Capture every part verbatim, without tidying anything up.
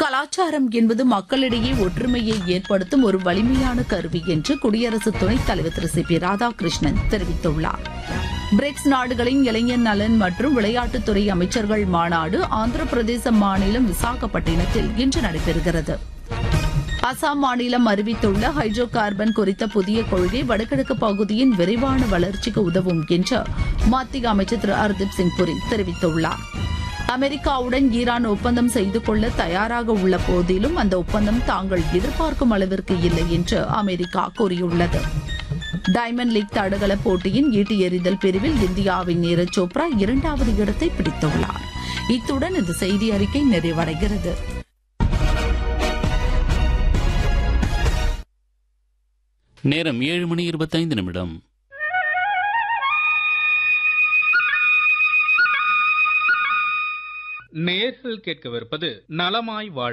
கலாச்சாரம் என்பது மக்களிடையே ஒற்றுமையை ஏற்படுத்தும் ஒரு வலிமையான கருவி என்று குடியரசு துணைத் தலைவர் திரு சி பி ராதாகிருஷ்ணன் தெரிவித்துள்ளார். பிரிக்ஸ் நாடுகளின் இளைஞர் நலன் மற்றும் விளையாட்டுத்துறை அமைச்சர்கள் மாநாடு ஆந்திர பிரதேச மாநிலம் விசாகப்பட்டினத்தில் இன்று நடைபெறுகிறது. அசாம் மாநிலம் அறிவித்துள்ள ஹைட்ரோ கார்பன் குறித்த புதிய கொள்கை வடகிழக்கு பகுதியின் விரைவான வளர்ச்சிக்கு உதவும் என்று மத்திய அமைச்சர் திரு ஹர்தீப் சிங் புரி தெரிவித்துள்ளார். அமெரிக்காவுடன் ஈரான் ஒப்பந்தம் செய்து கொள்ள தயாராக உள்ள போதிலும் அந்த ஒப்பந்தம் தாங்கள் எதிர்பார்க்கும் அளவிற்கு இல்லை என்று அமெரிக்கா கூறியுள்ளது. டைமண்ட் லீக் தடகள போட்டியின் ஈட்டி எறிதல் பிரிவில் இந்தியாவின் நீரஜ் சோப்ரா இரண்டாவது இடத்தை பிடித்துள்ளார். இத்துடன் இந்த செய்தி அறிக்கை நிறைவடைகிறது. நேரம் ஏழு மணி இருபத்தைந்து நிமிடம். நேயர்கள் கேட்கவிருப்பது நலமாய் வாழ.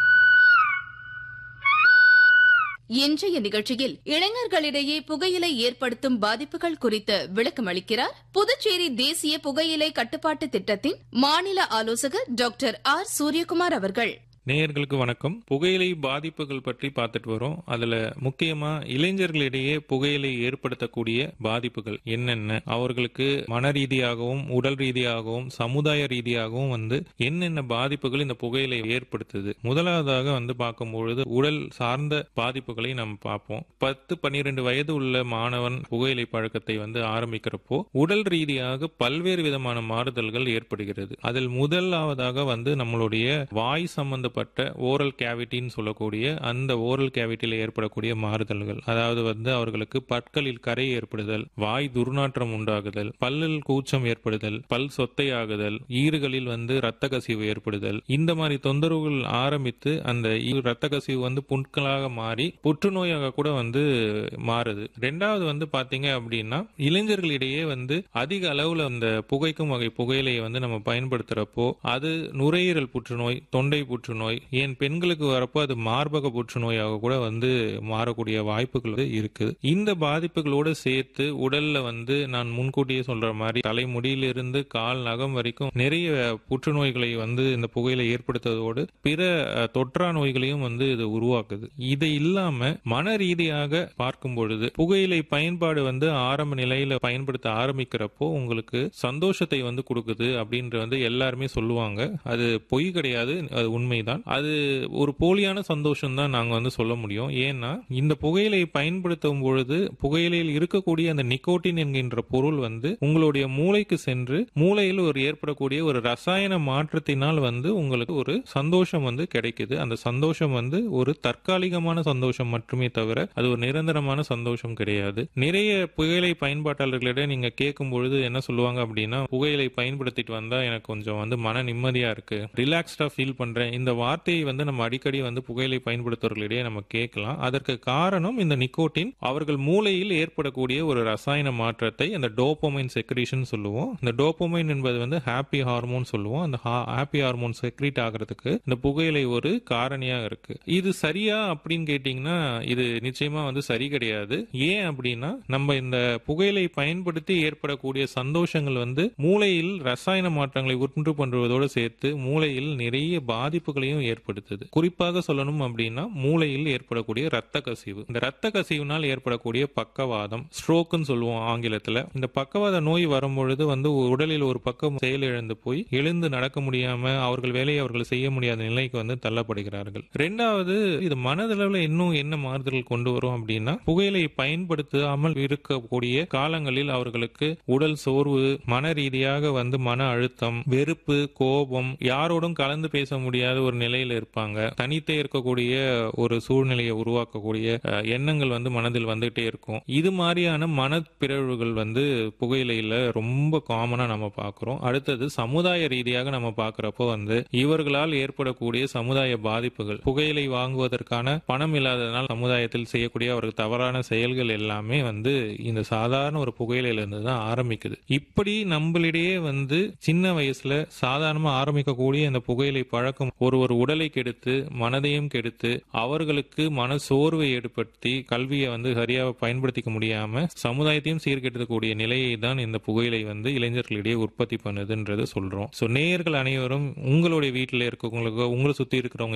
இன்றைய நிகழ்ச்சியில் இளைஞர்களிடையே புகையிலை ஏற்படுத்தும் பாதிப்புகள் குறித்து விளக்கம் அளிக்கிறார் புதுச்சேரி தேசிய புகையிலை கட்டுப்பாட்டு திட்டத்தின் மாநில ஆலோசகர் டாக்டர் ஆர் சூரியகுமார் அவர்கள். நேயர்களுக்கு வணக்கம். புகையிலை பாதிப்புகள் பற்றி பார்த்துட்டு வரோம். அதுல முக்கியமா இளைஞர்களிடையே புகையிலை ஏற்படுத்தக்கூடிய பாதிப்புகள் என்னென்ன, அவர்களுக்கு மன ரீதியாகவும் உடல் ரீதியாகவும் சமுதாய ரீதியாகவும் வந்து என்னென்ன பாதிப்புகள் இந்த புகையிலை ஏற்படுத்துது. முதலாவதாக வந்து பார்க்கும்பொழுது உடல் சார்ந்த பாதிப்புகளை நம்ம பார்ப்போம். பத்து பன்னிரண்டு வயது உள்ள மாணவன் புகையிலை பழக்கத்தை வந்து ஆரம்பிக்கிறப்போ உடல் ரீதியாக பல்வேறு விதமான மாறுதல்கள் ஏற்படுகிறது. அதில் முதலாவதாக வந்து நம்மளுடைய வாய் சம்பந்த ஓரல் கேவிட்டின்னு சொல்லக்கூடிய அந்த ஓரல் கேவிட்டியில் ஏற்படக்கூடிய மாறுதல்கள், அதாவது வந்து அவர்களுக்கு பற்களில் கரை ஏற்படுதல், வாய் துர்நாற்றம் உண்டாகுதல், பல்லில் கூச்சம் ஏற்படுதல், பல் சொத்தையாகுதல், ஈறுகளில் வந்து இரத்த கசிவு ஏற்படுதல், இந்த மாதிரி தொந்தரவுகள் ஆரம்பித்து அந்த இரத்த கசிவு வந்து புண்களாக மாறி புற்றுநோயாக கூட வந்து மாறுது. ரெண்டாவது வந்து பாத்தீங்க அப்படின்னா இளைஞர்களிடையே வந்து அதிக அளவுல அந்த புகைக்கும் வகை புகையிலையை வந்து நம்ம பயன்படுத்துறப்போ அது நுரையீரல் புற்றுநோய், தொண்டை புற்றுநோய், ஏன் பெண்களுக்கு வரப்போ அது மார்பக புற்றுநோயாக கூட வந்து மாறக்கூடிய வாய்ப்புகள் இருக்குது. இந்த பாதிப்புகளோடு சேர்த்து உடல்ல வந்து நான் முன்கூட்டியே சொல்ற மாதிரி தலைமுடியிலிருந்து கால் நகம் வரைக்கும் நிறைய புற்றுநோய்களை வந்து இந்த புகையிலை ஏற்படுத்துவதோடு பிற தொற்றா நோய்களையும் வந்து இது உருவாக்குது. இது இல்லாம மன ரீதியாக பார்க்கும் பொழுது புகையிலை பயன்பாடு வந்து ஆரம்ப நிலையில பயன்படுத்த ஆரம்பிக்கிறப்போ உங்களுக்கு சந்தோஷத்தை வந்து கொடுக்குது அப்படின்ற வந்து எல்லாருமே சொல்லுவாங்க. அது பொய் கிடையாது, அது உண்மைதான். அது ஒரு போலியான சந்தோஷம் தான் நாங்க வந்து சொல்ல முடியும். ஏன்னா இந்த புகையிலையை பயன்படுத்தும் பொழுது புகையிலையில் இருக்கக்கூடிய அந்த நிக்கோட்டின் என்கின்ற பொருள் வந்து உங்களுடைய மூளைக்கு சென்று மூளையில் ஒரு ஏற்படக்கூடிய ஒரு ரசாயன மாற்றத்தினால் வந்து உங்களுக்கு ஒரு சந்தோஷம் வந்து கிடைக்குது. அந்த சந்தோஷம் வந்து ஒரு தற்காலிகமான சந்தோஷம் மட்டுமே தவிர அது ஒரு நிரந்தரமான சந்தோஷம் கிடையாது. நிறைய புகையிலை பயன்பாட்டாளர்களிடம் நீங்க கேட்கும் பொழுது என்ன சொல்லுவாங்க அப்படின்னா, புகையிலை பயன்படுத்திட்டு வந்தா எனக்கு கொஞ்சம் வந்து மன நிம்மதியா இருக்கு, ரிலாக்ஸ்டா ஃபீல் பண்றேன். இந்த வார்த்தையை வந்து நம்ம அடிக்கடி வந்து புகையிலை பயன்படுத்துவர்களிடையே நம்ம கேட்கலாம். அதற்கு காரணம் இந்த நிக்கோட்டின் அவர்கள் மூளையில் ஏற்படக்கூடிய ஒரு ரசாயன மாற்றத்தை அந்த டோபமைன் செக்ரீஷன் சொல்லுவோம். இந்த டோபமைன் என்பது வந்து ஹாப்பி ஹார்மோன் சொல்லுவோம். அந்த ஹாப்பி ஹார்மோன் செக்ரீட் ஆகிறதுக்கு இந்த புகையிலை ஒரு காரணியாக இருக்கு. இது சரியா அப்படின்னு கேட்டீங்கன்னா இது நிச்சயமா வந்து சரி கிடையாது. ஏன் அப்படின்னா நம்ம இந்த புகையிலை பயன்படுத்தி ஏற்படக்கூடிய சந்தோஷங்கள் வந்து மூளையில் ரசாயன மாற்றங்களை உண்டு பண்ணுவதோடு சேர்த்து மூளையில் நிறைய பாதிப்புகளையும் ஏற்படுத்துது. குறிப்பாக சொல்லணும் அப்படின்னா மூளையில் ஏற்படக்கூடிய ரத்த கசிவு, இந்த ரத்த கசிவினால் ஏற்படக்கூடிய பக்கவாதம், ஸ்ட்ரோக்னு சொல்லுவோம் ஆங்கிலத்துல. இந்த பக்கவாத நோய் வரும்பொழுது வந்து உடலில் ஒரு பக்கம் செயலிழந்து போய் எழுந்து நடக்க முடியாம அவர்கள் வேலையை அவர்கள் செய்ய முடியாத நிலைக்கு வந்து தள்ளப்படுகிறார்கள். ரெண்டாவது, இது மனதளவில் இன்னும் என்ன மாறுதல் கொண்டு வரும் அப்படின்னா புகையிலை பயன்படுத்தாமல் இருக்கக்கூடிய காலங்களில் அவர்களுக்கு உடல் சோர்வு, மன ரீதியாக வந்து மன அழுத்தம், வெறுப்பு, கோபம், யாரோடும் கலந்து பேச முடியாத ஒரு நிலையில இருப்பாங்க. தனித்தே இருக்கக்கூடிய ஒரு சூழ்நிலையை உருவாக்கக்கூடிய எண்ணங்கள் வந்து மனதில் வந்துட்டே இருக்கும். இது மாதிரியான மனப்பிறழ்வுகள் வந்து புகையிலையில ரொம்ப காமனா நம்ம பார்க்கிறோம். அடுத்தது சமுதாய ரீதியாக நம்ம பார்க்கிறப்போ வந்து இவர்களால் ஏற்படக்கூடிய சமுதாய பாதிப்புகள், புகையிலை வாங்குவதற்கான பணம் இல்லாததனால் சமுதாயத்தில் செய்யக்கூடிய அவருக்கு தவறான செயல்கள் எல்லாமே வந்து இந்த சாதாரண ஒரு புகையிலையில இருந்து தான் ஆரம்பிக்குது. இப்படி நம்மளிடையே வந்து சின்ன வயசுல சாதாரணமா ஆரம்பிக்கக்கூடிய இந்த புகையிலை பழக்கம் ஒரு ஒரு உடலை கெடுத்து மனதையும் கெடுத்து அவர்களுக்கு மன சோர்வை ஏற்படுத்தி கல்வியை வந்து சரியாக பயன்படுத்திக்க முடியாம சமுதாயத்தையும் சீர்கெடுக்கக்கூடிய நிலையை தான் இந்த புகையிலை வந்து இளைஞர்களிடையே உற்பத்தி பண்ணுதுன்றது சொல்றோம். சோ நேயர்கள் அனைவரும் உங்களுடைய வீட்டில் இருக்கவங்களுக்கு, உங்களை சுத்தி இருக்கிறவங்க